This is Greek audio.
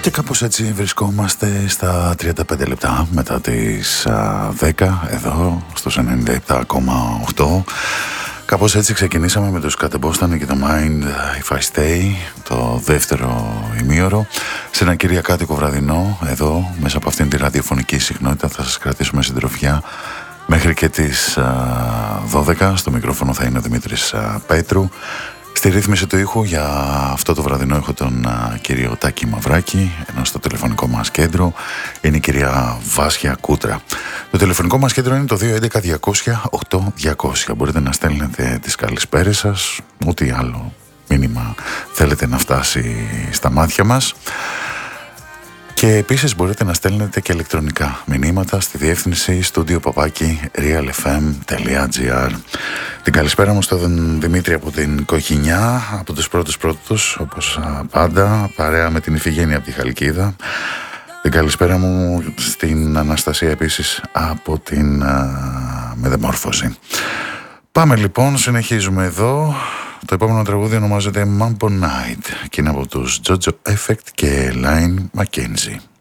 Και κάπως έτσι βρισκόμαστε στα 35 λεπτά μετά τις 10 εδώ στους 97,8. Κάπως έτσι ξεκινήσαμε με τους Κατεμπόστανε και το Mind If I Stay, το δεύτερο ημίωρο. Σε ένα κυριακάτικο βραδινό εδώ μέσα από αυτήν τη ραδιοφωνική συχνότητα θα σας κρατήσουμε συντροφιά μέχρι και τις 12. Στο μικρόφωνο θα είναι ο Δημήτρης Πέτρου. Στη ρύθμιση του ήχου για αυτό το βραδινό έχω τον κύριο Τάκη Μαυράκη, ενώ στο τηλεφωνικό μας κέντρο είναι η κυρία Βάσια Κούτρα. Το τηλεφωνικό μας κέντρο είναι το 211-200-8200. Μπορείτε να στέλνετε τις καλησπέρες σας, ό,τι άλλο μήνυμα θέλετε να φτάσει στα μάτια μας. Και επίσης μπορείτε να στέλνετε και ηλεκτρονικά μηνύματα στη διεύθυνση studio@realfm.gr. Την καλησπέρα μου στον Δημήτρη από την Κοχινιά, από τους πρώτους όπως πάντα, παρέα με την Ιφηγένεια από τη Χαλκίδα. Την καλησπέρα μου στην Αναστασία επίσης από την Μεταμόρφωση. Πάμε λοιπόν, συνεχίζουμε εδώ. Το επόμενο τραγούδι ονομάζεται Mambo Night και είναι από τους Jojo Effect και Line McKenzie.